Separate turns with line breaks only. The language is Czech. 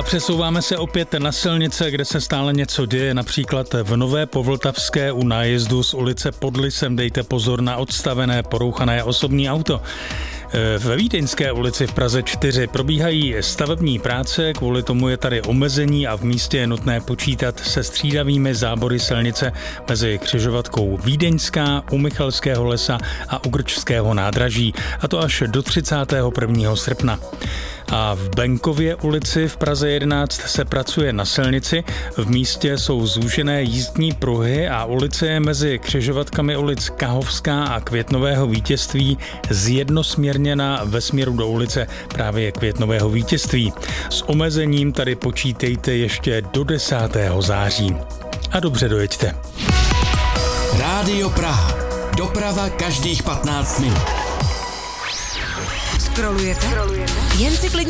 přesouváme se opět na silnice, kde se stále něco děje, například v Nové Povltavské u nájezdu z ulice Pod Lisem. Dejte pozor na odstavené, porouchané osobní auto. Ve Vídeňské ulici v Praze 4 probíhají stavební práce, kvůli tomu je tady omezení a v místě je nutné počítat se střídavými zábory silnice mezi křižovatkou Vídeňská, u Michalského lesa a u Grčského nádraží, a to až do 31. srpna. A v Benkově ulici v Praze 11 se pracuje na silnici. V místě jsou zúžené jízdní pruhy a ulice je mezi křižovatkami ulic Kahovská a Květnového Vítězství zjednosměrněna ve směru do ulice právě Květnového Vítězství. S omezením tady počítejte ještě do 10. září. A dobře dojeďte.
Rádio Praha. Doprava každých 15 minut.
Scrollujete? Jen si klidně